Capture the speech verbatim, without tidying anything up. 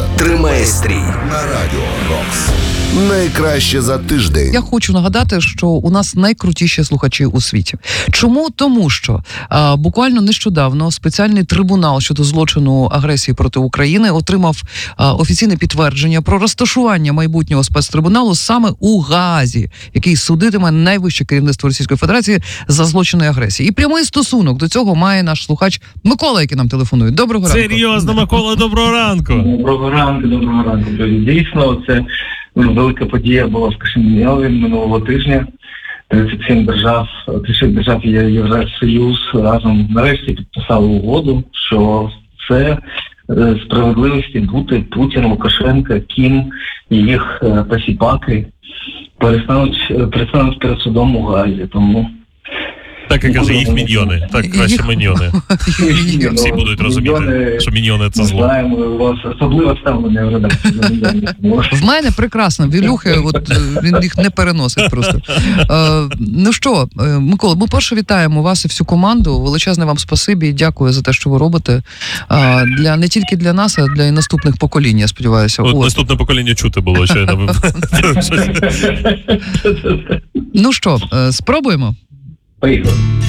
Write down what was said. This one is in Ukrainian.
тримає стрій на Радіо Рокс. Найкраще за тиждень. Я хочу нагадати, що у нас найкрутіші слухачі у світі. Чому? Тому що а, буквально нещодавно спеціальний трибунал щодо злочину агресії проти України отримав а, офіційне підтвердження про розташування майбутнього спецтрибуналу саме у Гаазі, який судитиме найвище керівництво Російської Федерації за злочини агресії. І прямий стосунок до цього має наш слухач Микола, який нам телефонує. Доброго ранку. Серйозно, Микола, доброго ранку. Доброго ранку, доброго ранку. Дійсно, це велика подія була в Кишиневі минулого тижня. тридцять сім держав, тридцять шість держав є Євросоюз разом нарешті підписали угоду, що це справедливості бути Путін, Лукашенко, Кім і їх посіпаки перестануть, перестануть перед судом у Гаазі. Тому так і каже, їх міньйони. Так, краще міньйони. Всі будуть розуміти, що міньйони – це зло. Знаємо, у вас особливе ставлення в редакції. В мене прекрасно. Вілюхи, от він їх не переносить просто. Е, ну що, Микола, ми перше вітаємо вас і всю команду. Величезне вам спасибі і дякую за те, що ви робите. Е, для, не тільки для нас, а для і наступних поколінь, я сподіваюся. От, от. Наступне покоління чути було щойно. Ну що, спробуємо? Поїхали.